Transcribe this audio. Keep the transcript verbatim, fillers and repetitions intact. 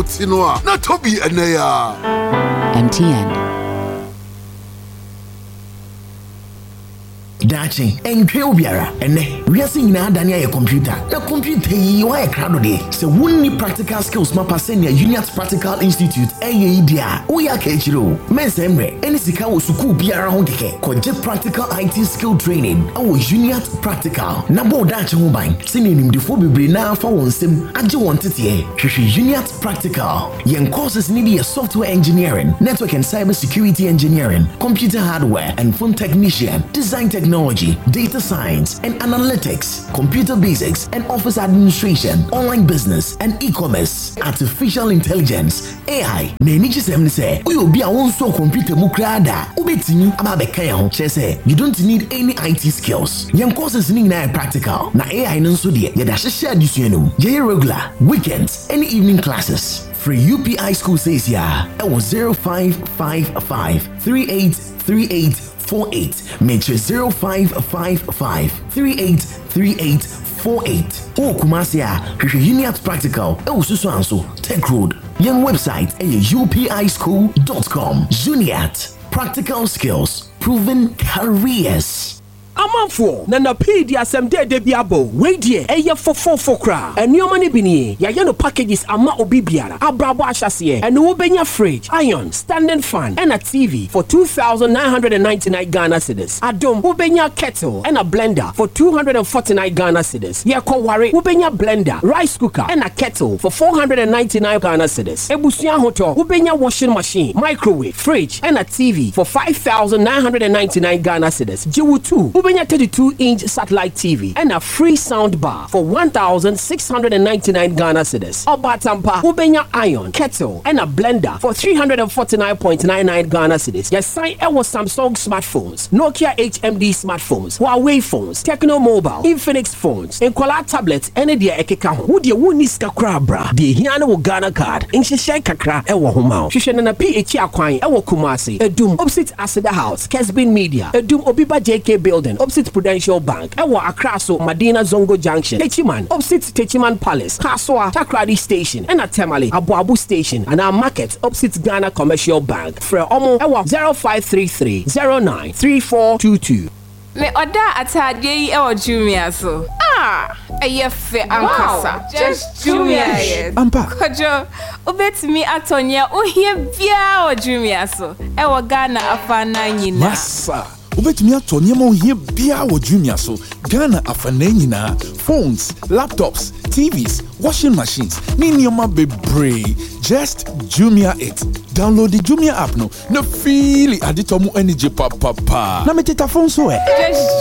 Otinoa, not Toby and Naya. M T N. Dachi, and Kilbiara, and we are seeing now Dania computer. The computer, you are a crowd day. So, wouldn't practical skills, Mapa send your Union Practical Institute, A E D A, we are Kachiro, Mensembre, and Sika was Suku Biara Hondike, Koje Practical I T Skill Training, our Union Practical. Nabo Dachi Mobile, sending him the Phoebe now for one sim, I do want it here. Union Practical, young courses need a software engineering, network and cyber security engineering, computer hardware and phone technician, design technology. Technology, data science and analytics, computer basics and office administration, online business and e-commerce, artificial intelligence, A I. Na ni chisem say, we will be a one so computer mu krada. Ubetini ababeka ya ho say, you don't need any I T skills. Young courses ni na practical. Na A I no so de, ya da hye adisuenum. Ye regular, weekends, any evening classes. Free U P I school says ya. It was zero five five five three eight three eight four eight. Make sure zero five five five three eight three eight four eight. Oh, Kumasia, Union Practical. Oh, Susanso, Tech Road. Young website u p i school dot com. Juniat, practical skills, proven careers. Amanfo na na pay di asem de de biabo we die eye fofo fokra enioma ne bini ya ye no packages ama obi biara abrabo ahyase ene wo benya fridge iron standing fan and a T V for two thousand nine hundred ninety-nine Ghana cedis adom wo benya kettle and a blender for two hundred forty-nine Ghana cedis ye ko ware wo benya blender rice cooker and a kettle for four hundred ninety-nine Ghana cedis ebusua hoto wo benya washing machine microwave fridge and a T V for five thousand nine hundred ninety-nine Ghana cedis jiwu two Ubenya thirty-two inch satellite T V and a free sound bar for one thousand six hundred ninety-nine Ghana cedis. Obatampa, Ubenya iron, kettle, and a blender for three hundred forty-nine point nine nine Ghana cedis. Yes, sign Ewo Samsung smartphones, Nokia H M D smartphones, Huawei phones, Techno Mobile, Infinix phones, and Kola tablets, and the Ekeka. Would you win this kakra? The Hiana Ghana card, in Shisha Kakra, Ewo Homa. Shishana P H Aquine, Ewo Kumasi, a doom, opposite Asada House, Kesbin Media, a doom Obiba J K Building. Opposite Prudential Bank, Ewa Akraso, Madina Zongo Junction, Techiman, opposite Techiman Palace, Kaswa, Takradi Station, and at Temale, Abu Abu Station, and our market opposite Ghana Commercial Bank. For Omo, Ewa zero five three three zero nine three four two two. Me oda atade e Jumia so. Ah, eye fe ankasa. Just Jumia yet. Ampa. Kojo, obetimi atonya ohie bia o Jumia so. E Ghana afana nyina. Massa. Ubetumi ato nyema ohie bia wo Jumia so. Ghana afana nyina. Phones, laptops, T Vs, washing machines, ni nyoma bebre. Just Jumia it. Download the Jumia app no. No feel it aditomu energy pa pa pa. Na meteta phone so eh. Just